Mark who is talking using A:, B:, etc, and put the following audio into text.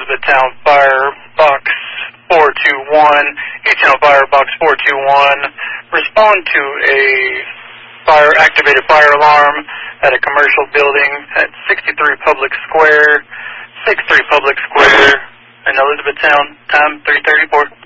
A: Elizabethtown Fire Box 421. Elizabethtown Fire Box 421. Respond to a activated fire alarm at a commercial building at 63 Public Square in Elizabethtown. Time 3:34.